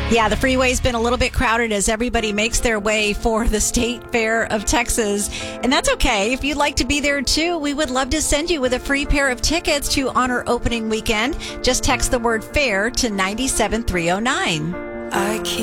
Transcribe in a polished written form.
Yeah, the freeway's been a little bit crowded as everybody makes their way for the State Fair of Texas. And that's okay. If you'd like to be there too, we would love to send you with a free pair of tickets to Honor Opening Weekend. Just text the word FAIR to 97309.